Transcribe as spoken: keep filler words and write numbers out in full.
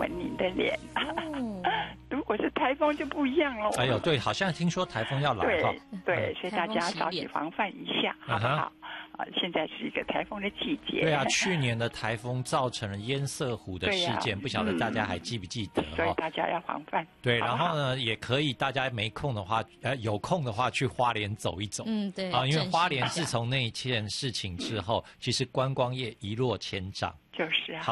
吻您的脸。 哦如果是台风就不一样了。 哎呦，对，好像听说台风要来哈。 对对，所以大家稍许防范一下，好不好？啊，现在是一个台风的季节。 对啊，去年的台风造成了堰塞湖的事件，不晓得大家还记不记得？ 所以大家要防范。 对，然后呢，也可以大家没空的话，呃，有空的话去花莲走一走。 嗯，对啊，因为花莲自从那一件事情之后，其实观光业一落千丈。 就是啊。